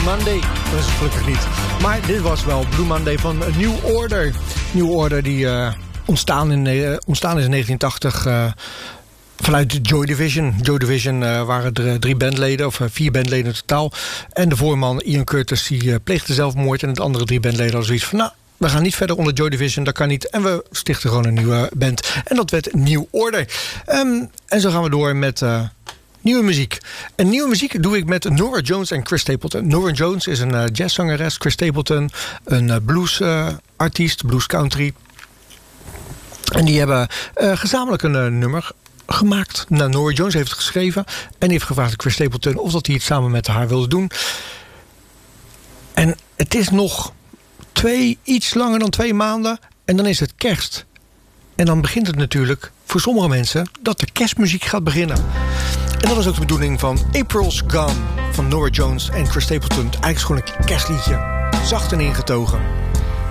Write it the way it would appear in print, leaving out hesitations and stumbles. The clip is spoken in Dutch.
Monday. Dat is gelukkig niet. Maar dit was wel Blue Monday van New Order. New Order die ontstaan is in 1980 vanuit Joy Division. Joy Division waren er 3 bandleden, of 4 bandleden in totaal. En de voorman Ian Curtis die pleegde zelfmoord. En de andere 3 bandleden hadden zoiets van... we gaan niet verder onder Joy Division, dat kan niet. En we stichten gewoon een nieuwe band. En dat werd New Order. En zo gaan we door met nieuwe muziek. En nieuwe muziek doe ik met Norah Jones en Chris Stapleton. Norah Jones is een jazzzangeres. Chris Stapleton een bluesartiest, blues country. En die hebben gezamenlijk een nummer gemaakt. Nou, Norah Jones heeft het geschreven. En die heeft gevraagd aan Chris Stapleton of dat hij het samen met haar wilde doen. En het is nog iets langer dan 2 maanden. En dan is het kerst. En dan begint het natuurlijk voor sommige mensen dat de kerstmuziek gaat beginnen. En dat is ook de bedoeling van April's Gone van Norah Jones en Chris Stapleton. Eigenlijk is gewoon een kerstliedje. Zacht en ingetogen.